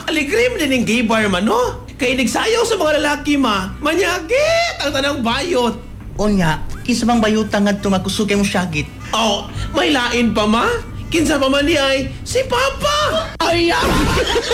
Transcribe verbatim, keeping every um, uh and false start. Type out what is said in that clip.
Aligrim din yung gay bar man, no? Kay nagsayaw sa mga lalaki, ma. Manyagit ang tanang bayot. Unya, kinsa bang bayutang ngadto nga kusog kay mo syagit? Oh, may lain pa, ma? Kinsa pa man ni ay si Papa. Ay,